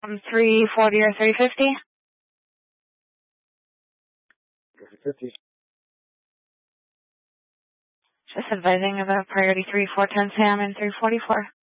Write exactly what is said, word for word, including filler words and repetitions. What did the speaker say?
Um, three forty or three fifty? three fifty. Just advising about priority three four ten Sam and three forty-four.